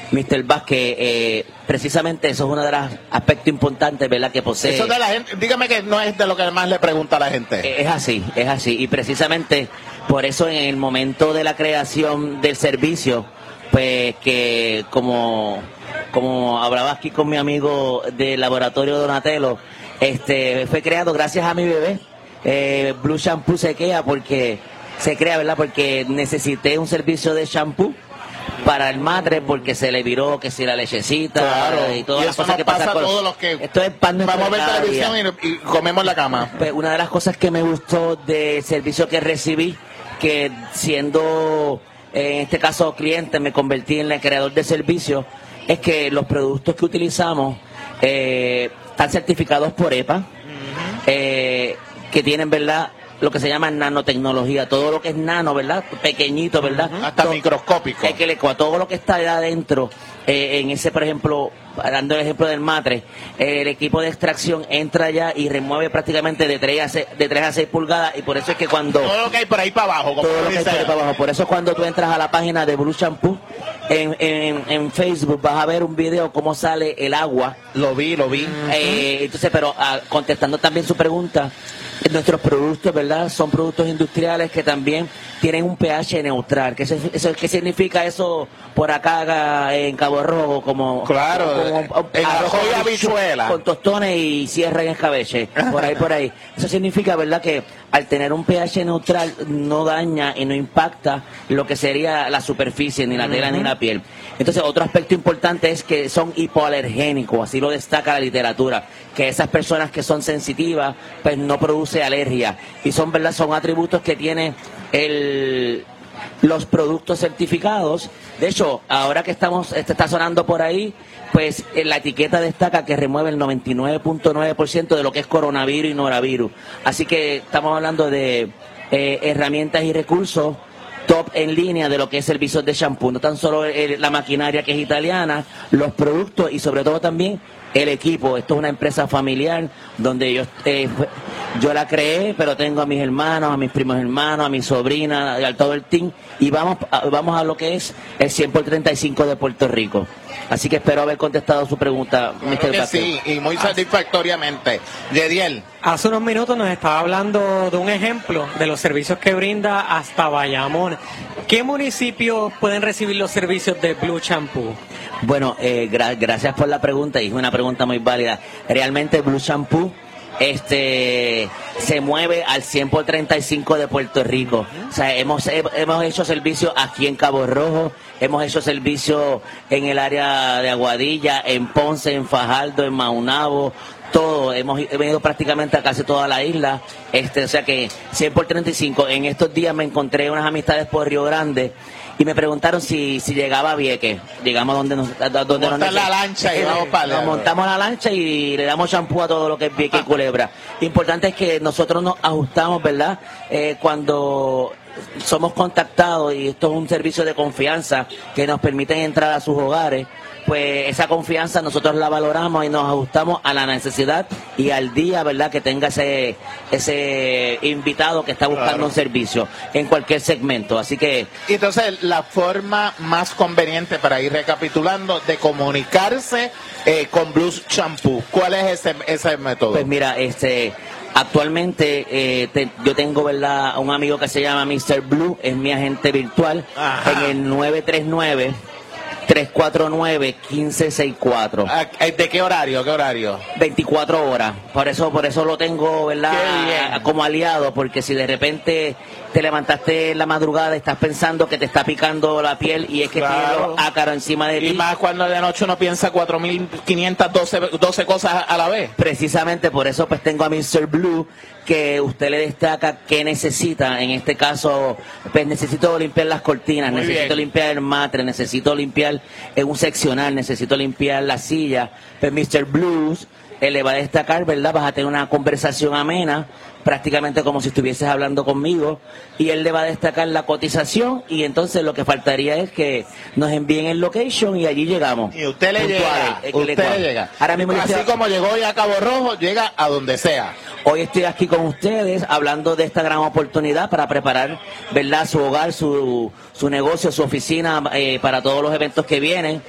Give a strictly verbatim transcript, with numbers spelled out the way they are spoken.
mister Vázquez, eh, precisamente eso es uno de los aspectos importantes, ¿verdad?, que posee. Eso de la gente, dígame que no es de lo que más le pregunta a la gente. Es así, es así. Y precisamente por eso en el momento de la creación del servicio, pues que como, como hablaba aquí con mi amigo del laboratorio Donatello, este fue creado gracias a mi bebé. Eh, Blue Shampoo se crea porque se crea, ¿verdad? Porque necesité un servicio de shampoo para el madre porque se le viró que si la lechecita, claro, y todas y las eso cosas nos que pasa pasan a con todos los que esto es pan vamos a ver cada televisión día. y, y comemos en la cama. Pues una de las cosas que me gustó del servicio que recibí, que siendo en este caso cliente me convertí en el creador de servicio, es que los productos que utilizamos eh, están certificados por E P A, uh-huh. eh, que tienen, ¿verdad?, lo que se llama nanotecnología, todo lo que es nano, ¿verdad?, pequeñito, ¿verdad? Uh-huh. Hasta todo, microscópico. Es que le, todo lo que está allá adentro, eh, en ese, por ejemplo, dando el ejemplo del matre, eh, el equipo de extracción entra allá y remueve prácticamente de tres a seis, de tres a seis pulgadas, y por eso es que cuando... Todo lo que hay por ahí para abajo. Como todo lo que hay por ahí para abajo. Por eso cuando tú entras a la página de Blue Shampoo, en, en, en Facebook vas a ver un video cómo sale el agua. Lo vi, lo vi. Eh, entonces, pero ah, contestando también su pregunta, nuestros productos, ¿verdad?, son productos industriales que también tienen un pH neutral. ¿Qué, eso, eso, ¿qué significa eso por acá en Cabo Rojo? Como, claro, como, en arroz y habichuela. Con tostones y cierre en escabeche. Por ahí, por ahí. Eso significa, ¿verdad?, que al tener un pH neutral no daña y no impacta lo que sería la superficie, ni la tela, uh-huh. ni la piel. Entonces, otro aspecto importante es que son hipoalergénicos, así lo destaca la literatura, que esas personas que son sensitivas, pues no produce alergia. Y son, ¿verdad?, son atributos que tiene el, los productos certificados. De hecho, ahora que estamos, este está sonando por ahí, pues en la etiqueta destaca que remueve el noventa y nueve punto nueve por ciento de lo que es coronavirus y norovirus. Así que estamos hablando de eh, herramientas y recursos top en línea de lo que es servicios de shampoo, no tan solo el, la maquinaria que es italiana, los productos y sobre todo también el equipo. Esto es una empresa familiar donde yo eh, yo la creé, pero tengo a mis hermanos, a mis primos hermanos, a mi sobrina, a todo el team, y vamos a, vamos a lo que es el cien por treinta y cinco de Puerto Rico. Así que espero haber contestado su pregunta, claro mister que Vázquez. sí, y muy satisfactoriamente. Yediel. Hace unos minutos nos estaba hablando de un ejemplo de los servicios que brinda hasta Bayamón. ¿Qué municipios pueden recibir los servicios de Blue Shampoo? Bueno, eh, gra- gracias por la pregunta, y es una pregunta muy válida. Realmente Blue Shampoo este se mueve al cien por treinta y cinco de Puerto Rico. O sea, hemos hemos hecho servicios aquí en Cabo Rojo, hemos hecho servicios en el área de Aguadilla, en Ponce, en Fajardo, en Maunabo, todo, hemos venido prácticamente a casi toda la isla, este, o sea que cien por treinta y cinco. En estos días me encontré unas amistades por Río Grande y me preguntaron si si llegaba a Vieques. Llegamos donde nos donde nos montar la lancha y vamos para nos montamos la lancha y le damos champú a todo lo que es Vieques y Culebra. Importante es que nosotros nos ajustamos, ¿verdad? Eh, cuando somos contactados, y esto es un servicio de confianza que nos permite entrar a sus hogares, pues esa confianza nosotros la valoramos y nos ajustamos a la necesidad y al día, ¿verdad?, que tenga ese ese invitado que está buscando claro. un servicio en cualquier segmento. Así que... Entonces, la forma más conveniente, para ir recapitulando, de comunicarse eh, con Blue Shampoo, ¿cuál es ese, ese método? Pues mira, este... Actualmente eh, te, yo tengo, ¿verdad?, un amigo que se llama mister Blue, es mi agente virtual. Ajá. En el nueve tres nueve, tres cuatro nueve, uno cinco seis cuatro. ¿De qué horario? ¿Qué horario? veinticuatro horas. Por eso por eso lo tengo, ¿verdad?, como aliado, porque si de repente te levantaste en la madrugada, estás pensando que te está picando la piel y es que claro. tienes los ácaros encima de ti. Y más cuando de noche uno piensa cuatro mil quinientas doce cosas a la vez. Precisamente por eso pues tengo a mister Blue, que usted le destaca qué necesita. En este caso, pues necesito limpiar las cortinas, Muy necesito bien. limpiar el matre, necesito limpiar en un seccional, necesito limpiar la silla. Pues mister Blues eh, le va a destacar, ¿verdad? Vas a tener una conversación amena, prácticamente como si estuvieses hablando conmigo, y él le va a destacar la cotización, y entonces lo que faltaría es que nos envíen el location y allí llegamos. Y usted le llega, eh, usted le llega. Ahora mismo Así estoy... como llegó hoy a Cabo Rojo, llega a donde sea. Hoy estoy aquí con ustedes hablando de esta gran oportunidad para preparar, ¿verdad?, su hogar, su, su negocio, su oficina eh, para todos los eventos que vienen.